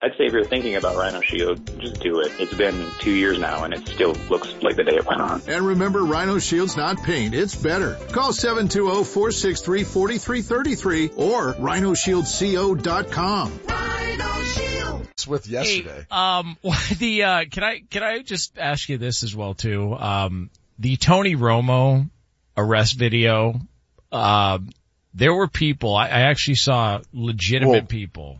I'd say if you're thinking about Rhino Shield, just do it. It's been 2 years now, and it still looks like the day it went on. And remember, Rhino Shield's not paint, it's better. Call 720-463-4333 or rhinoshieldco.com. Rhino Shield. With yesterday. Hey, can I just ask you this as well too? The Tony Romo arrest video, there were people, I actually saw legitimate people.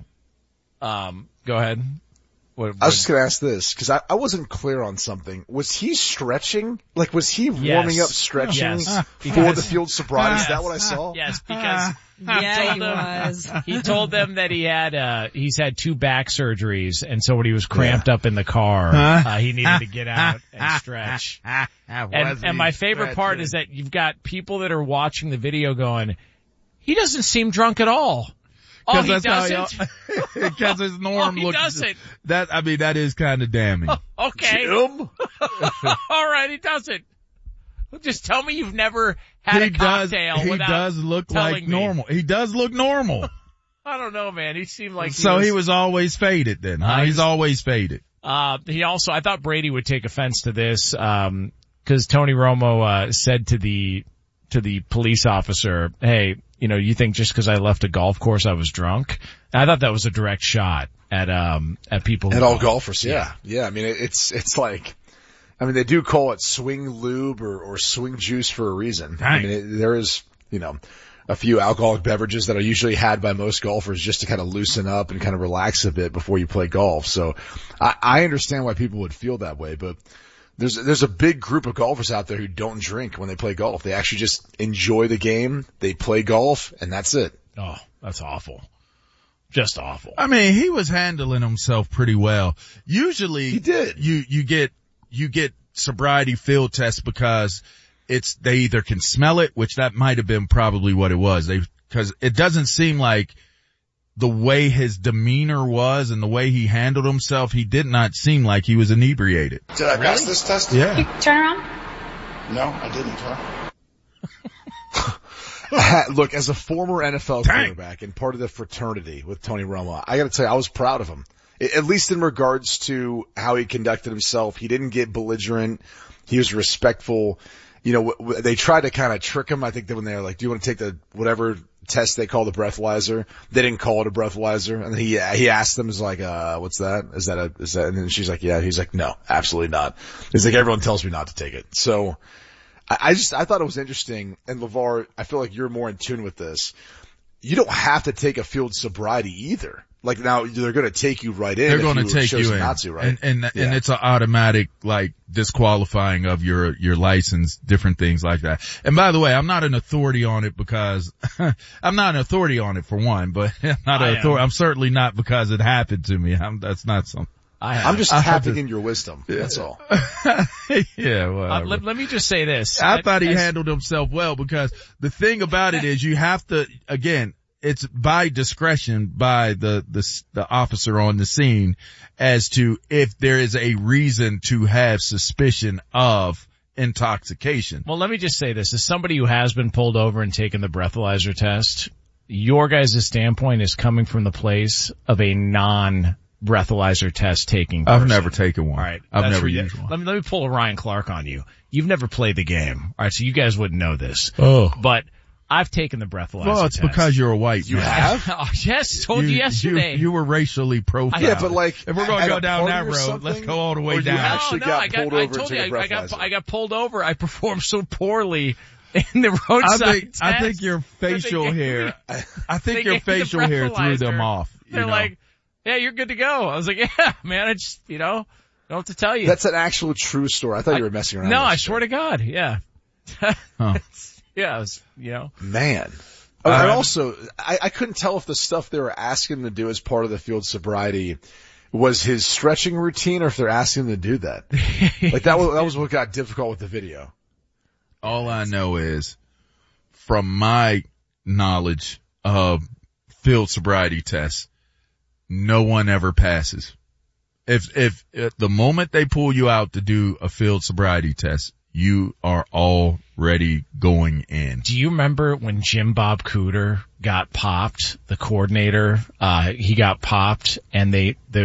Go ahead. I was just going to ask this, because I wasn't clear on something. Was he stretching? Like, was he warming up stretching for the field sobriety? Is that what I saw? Yes, because he was. He told them that he's had 2 back surgeries, and so when he was cramped up in the car, he needed to get out and stretch. And my favorite part is that you've got people that are watching the video going, he doesn't seem drunk at all. Oh, he doesn't? Because his Norm he looks... doesn't. That is kind of damning. Okay. Jim? All right, he doesn't. Just tell me you've never had a cocktail He does look like normal. He does look normal. I don't know, man. He seemed like he was always faded then, huh? He's always faded. He also, I thought Brady would take offense to this, cause Tony Romo, said to the police officer, hey, you think just cause I left a golf course I was drunk? And I thought that was a direct shot at people. At all golfers, yeah. Yeah, I mean, it's like, they do call it swing lube or swing juice for a reason. Dang. I mean, there is, a few alcoholic beverages that are usually had by most golfers just to kind of loosen up and kind of relax a bit before you play golf. So I understand why people would feel that way, but there's a big group of golfers out there who don't drink when they play golf. They actually just enjoy the game. They play golf and that's it. Oh, that's awful. Just awful. I mean, he was handling himself pretty well. Usually he did. You get sobriety field tests because they either can smell it, which that might have been probably what it was. Cause it doesn't seem like the way his demeanor was and the way he handled himself, he did not seem like he was inebriated. Did I pass this test? Yeah. Turn around. No, I didn't, huh? Look, as a former NFL quarterback and part of the fraternity with Tony Romo, I gotta tell you, I was proud of him. At least in regards to how he conducted himself. He didn't get belligerent. He was respectful. They tried to kind of trick him. I think that when they were like, do you want to take the whatever test they call the breathalyzer? They didn't call it a breathalyzer. And then he asked them, what's that? Is that? And then she's like, yeah. He's like, no, absolutely not. He's like, everyone tells me not to take it. So I thought it was interesting. And LeVar, I feel like you're more in tune with this. You don't have to take a field sobriety either. Like now they're going to take you right in. They're going to take you in. Not to, right? And it's an automatic disqualifying of your license, different things like that. And by the way, I'm not an authority on it because I'm not an authority on it for one, but I'm certainly not because it happened to me. That's not something. I'm just tapping in your wisdom. Yeah. That's all. Yeah, well. Let me just say this. I thought he handled himself well because the thing about it is you have to, again, it's by discretion by the officer on the scene as to if there is a reason to have suspicion of intoxication. Well, let me just say this. As somebody who has been pulled over and taken the breathalyzer test, your guys' standpoint is coming from the place of a non-breathalyzer test taking person. I've never taken one. All right. I've never used one. Let me pull a Ryan Clark on you. You've never played the game. All right, so you guys wouldn't know this. Oh. But I've taken the breathalyzer Well, it's test. because you're a white man. You have? Oh, yes, told you yesterday. You were racially profiled. Yeah, but if we're going to go down that road, let's go all the way down. I got pulled over. I performed so poorly in the roadside test. I think your facial hair, threw them off. They're like, yeah, you're good to go. I was like, yeah, man, I just, don't have to tell you. That's an actual true story. I thought you were messing around. No, I swear to God, yeah. Huh. Yeah, it was, Man. And also, I couldn't tell if the stuff they were asking him to do as part of the field sobriety was his stretching routine or if they're asking him to do that. Like that was what got difficult with the video. All I know is, from my knowledge of field sobriety tests, no one ever passes. If the moment they pull you out to do a field sobriety test, you are already going in. Do you remember when Jim Bob Cooter got popped, the coordinator? He got popped and the